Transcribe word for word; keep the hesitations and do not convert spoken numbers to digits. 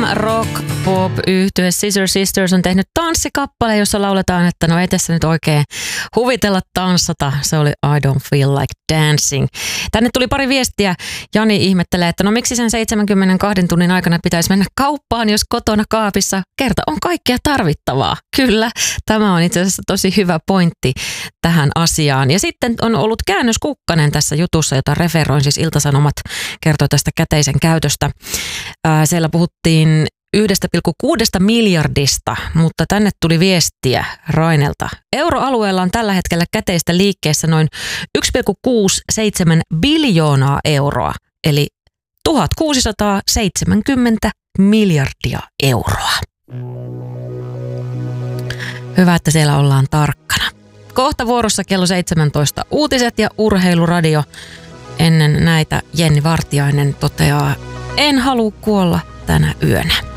rock pop yhtye Scissor Sisters on tehnyt tanssikappale, jossa lauletaan, että no ei tässä nyt oikein huvitella tanssata. Se oli I Don't Feel Like Dancing. Tänne tuli pari viestiä. Jani ihmettelee, että no miksi sen seitsemänkymmentäkaksi tunnin aikana pitäisi mennä kauppaan, jos kotona kaapissa kerta on kaikkea tarvittavaa. Kyllä, tämä on itse asiassa tosi hyvä pointti tähän asiaan. Ja sitten on ollut Käännös Kukkanen tässä jutussa, jota referoin, siis Ilta-Sanomat kertoo tästä käteisen käytöstä. Ää, siellä puhuttiin yksi pilkku kuusi miljardista, mutta tänne tuli viestiä Rainelta. Euroalueella on tällä hetkellä käteistä liikkeessä noin yksi pilkku kuusikymmentäseitsemän biljoonaa euroa, eli tuhatkuusisataaseitsemänkymmentä miljardia euroa. Hyvä, että siellä ollaan tarkkana. Kohta vuorossa kello seitsemäntoista uutiset ja urheiluradio. Ennen näitä Jenni Vartiainen toteaa, en halua kuolla tänä yönä.